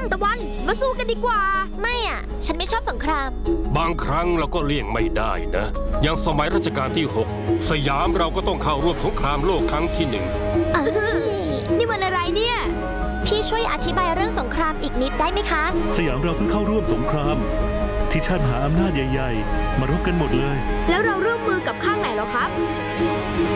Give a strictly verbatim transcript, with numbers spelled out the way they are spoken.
ตะวันมาสู้กันดีกว่าไม่อ่ะฉันไม่ชอบสงครามบางครั้งเราก็เลี่ยงไม่ได้นะอย่างสมัยรัชกาลที่หกสยามเราก็ต้องเข้าร่วมสงครามโลกครั้งที่หนึ่งนี่มันอะไรเนี่ยพี่ช่วยอธิบายเรื่องสงครามอีกนิดได้ไหมคะสยามเราเพิ่งเข้าร่วมสงครามที่ชาติมหาอำนาจใหญ่ๆมารบกันหมดเลยแล้วเราร่วมมือกับข้างไหนหรอครับ